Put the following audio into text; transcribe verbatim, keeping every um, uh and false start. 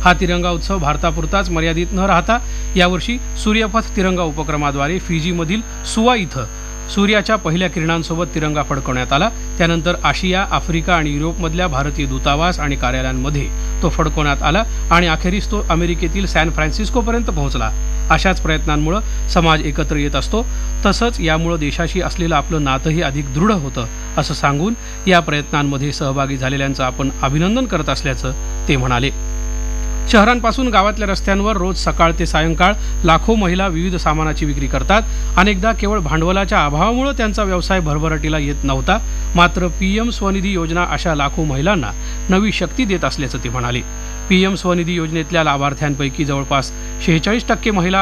हा तिरंगा उत्सव भारतापुरताच मर्यादित न राहता यावर्षी सूर्यपथ तिरंगा उपक्रमाद्वारे फिजीमधील सुवा इथं सूर्याच्या पहिल्या किरणांसोबत तिरंगा फडकवण्यात आला. त्यानंतर आशिया, आफ्रिका आणि युरोपमधल्या भारतीय दूतावास आणि कार्यालयांमध्ये तो फडकवण्यात आला आणि अखेरीस तो अमेरिकेतील सॅन फ्रान्सिस्कोपर्यंत पोहोचला. अशाच प्रयत्नांमुळे समाज एकत्र येत असतो, तसंच यामुळे देशाशी असलेलं आपलं नातंही अधिक दृढ होतं असं सांगून या प्रयत्नांमध्ये सहभागी झालेल्यांचं आपण अभिनंदन करत असल्याचं ते म्हणाले. शहरांपासून गावातल्या रस्त्यांवर रोज सकाळ ते सायंकाळ लाखो महिला विविध सामानाची विक्री करतात. अनेकदा केवळ भांडवलाच्या अभावामुळे त्यांचा व्यवसाय भरभराटीला येत नव्हता. मात्र पीएम स्वनिधी योजना अशा लाखो महिलांना नवी शक्ती देत असल्याचं ते म्हणाले. पीएम स्वनिधी योजनेतल्या लाभार्थ्यांपैकी जवळपास शेहेचाळीस टक्के महिला